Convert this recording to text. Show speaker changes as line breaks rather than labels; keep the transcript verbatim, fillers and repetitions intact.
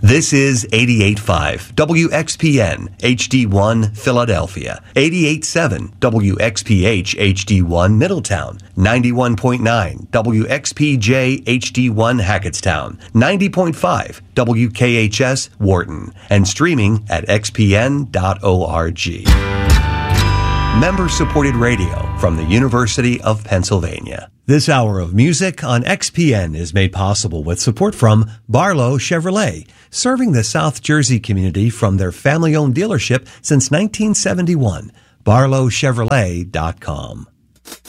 This is eighty-eight point five W X P N H D one Philadelphia, eighty-eight point seven W X P H H D one Middletown, ninety-one point nine W X P J H D one Hackettstown, ninety point five W K H S Wharton, and streaming at x p n dot org. Member-supported radio from the University of Pennsylvania. This hour of music on X P N is made possible with support from Barlow Chevrolet, serving the South Jersey community from their family-owned dealership since nineteen seventy-one. barlow chevrolet dot com.